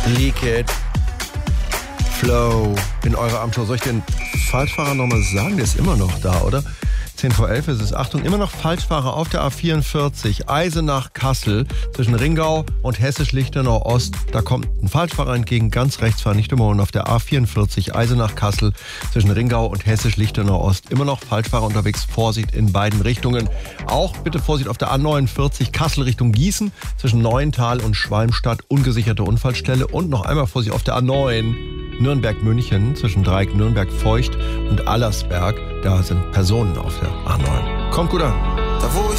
Leak It, Flow in eurer Abendshow. Soll ich den Falschfahrer nochmal sagen? Der ist immer noch da, oder? 10 vor 11 ist es. Achtung, immer noch Falschfahrer auf der A44, Eisenach-Kassel, zwischen Ringau und Hessisch-Lichtenau-Ost. Da kommt ein Falschfahrer entgegen, ganz rechts fahren, nicht überholen. Auf der A44, Eisenach-Kassel, zwischen Ringau und Hessisch-Lichtenau-Ost. Immer noch Falschfahrer unterwegs, Vorsicht in beiden Richtungen. Auch bitte Vorsicht auf der A49, Kassel Richtung Gießen, zwischen Neuental und Schwalmstadt, ungesicherte Unfallstelle. Und noch einmal Vorsicht auf der A9, Nürnberg-München, zwischen Dreieck Nürnberg-Feucht und Allersberg. Da sind Personen auf der A9. Kommt gut an.